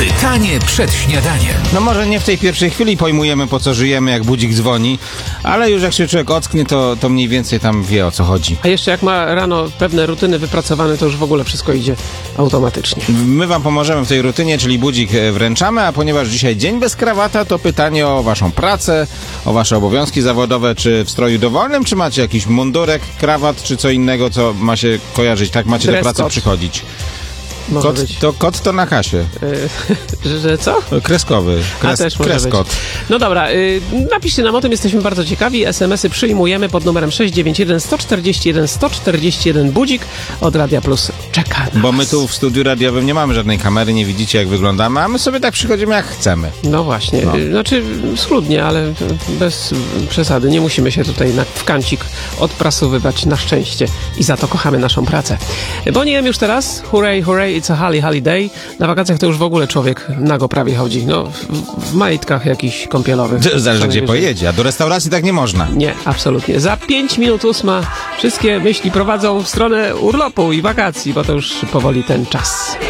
Pytanie przed śniadaniem. No może nie w tej pierwszej chwili pojmujemy, po co żyjemy, jak budzik dzwoni, ale już jak się człowiek ocknie, to mniej więcej tam wie, o co chodzi. A jeszcze jak ma rano pewne rutyny wypracowane, to już w ogóle wszystko idzie automatycznie. My wam pomożemy w tej rutynie, czyli budzik wręczamy, a ponieważ dzisiaj dzień bez krawata, to pytanie o waszą pracę, o wasze obowiązki zawodowe, czy w stroju dowolnym, czy macie jakiś mundurek, krawat, czy co innego, co ma się kojarzyć, tak macie do Dress pracy code. przychodzić. Może być. Kot to na kasie. Że co? Kreskowy. Też może Kreskot. być. No dobra, napiszcie nam o tym, jesteśmy bardzo ciekawi. SMS-y przyjmujemy pod numerem 691 141 141 budzik od Radia Plus. Czeka na Bo my was. tu w studiu radiowym nie mamy żadnej kamery, nie widzicie jak wyglądamy, a my sobie tak przychodzimy jak chcemy. No właśnie, znaczy schludnie, ale bez przesady. Nie musimy się tutaj w kancik odprasowywać na szczęście i za to kochamy naszą pracę. Boniem już teraz, hooray, hooray, it's a holly holiday. Na wakacjach to już w ogóle człowiek nago prawie chodzi, no w majtkach jakichś kąpielowych. Zależy gdzie pojedzie, a do restauracji tak nie można. Nie, absolutnie. Za 5 minut 8 wszystkie myśli prowadzą w stronę urlopu i wakacji, bo to już powoli ten czas.